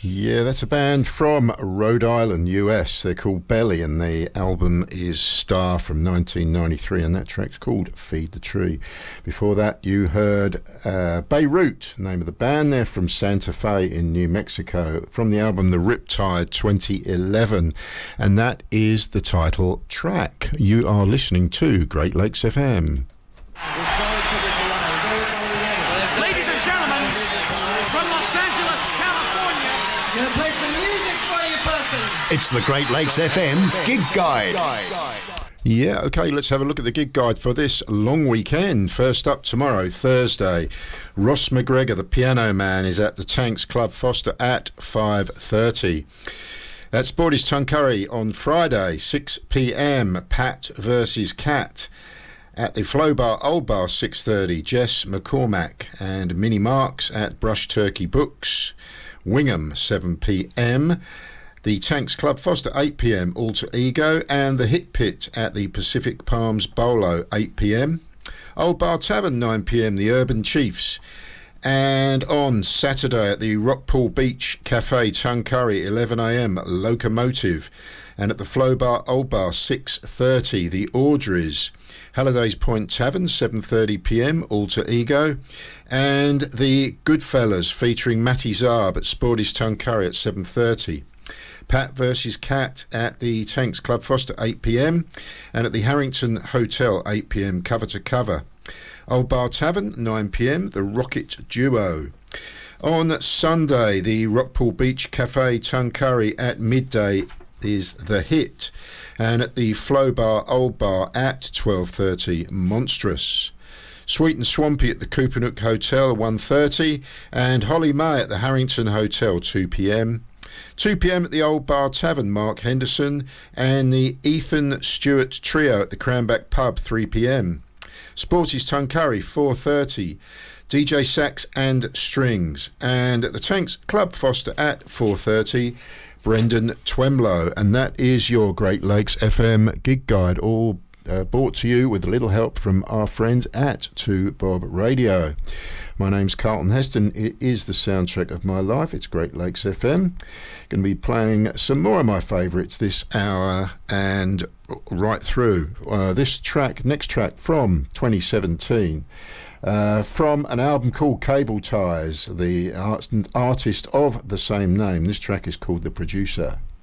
Yeah, that's a band from Rhode Island, US. They're called Belly, and the album is Star from 1993, and that track's called Feed the Tree. Before that, you heard Beirut, name of the band. They're from Santa Fe in New Mexico, from the album The Riptide 2011, and that is the title track. You are listening to Great Lakes FM. Ladies and gentlemen, from Los Angeles, California, gonna play some music for you, person. It's the Great Lakes FM Gig Guide. Yeah, okay, let's have a look at the gig guide for this long weekend. First up tomorrow, Thursday, Ross McGregor, the Piano Man, is at the Tanks Club Foster at 5:30. At Sporty's Tuncurry on Friday, 6 p.m, Pat versus Cat. At the Flow Bar Old Bar, 6:30, Jess McCormack and Minnie Marks at Brush Turkey Books. Wingham, 7 p.m. The Tanks Club Foster, 8 p.m, Alter Ego. And the Hit Pit at the Pacific Palms Bolo, 8 p.m. Old Bar Tavern, 9 p.m, the Urban Chiefs. And on Saturday at the Rockpool Beach Cafe, Tuncurry, 11 a.m, Locomotive. And at the Flow Bar Old Bar, 6:30, the Audreys. Halliday's Point Tavern, 7:30 p.m, Alter Ego. And the Goodfellas featuring Matty Zarb at Sporty's Tuncurry at 7:30. Pat versus Cat at the Tanks Club Foster, 8 p.m. And at the Harrington Hotel, 8 p.m, cover to cover. Old Bar Tavern, 9 p.m, the Rocket Duo. On Sunday, the Rockpool Beach Cafe, Tuncurry at midday is the Hit. And at the Flow Bar Old Bar at 12:30, Monstrous. Sweet and Swampy at the Coopanook Hotel, 1:30. And Holly May at the Harrington Hotel, 2 p.m. 2 p.m. at the Old Bar Tavern, Mark Henderson. And the Ethan Stewart Trio at the Cranback Pub, 3 p.m. Sporty's Tuncurry, 4:30. DJ Sax and Strings. And at the Tanks Club Foster at 4:30, Brendan Twemlow. And that is your Great Lakes FM gig guide, all brought to you with a little help from our friends at 2 Bob Radio. My name's Carlton Heston. It is the soundtrack of my life. It's Great Lakes FM. Going to be playing some more of my favourites this hour and right through. This track, next track from 2017. From an album called Cable Ties, the artist of the same name. This track is called The Producer.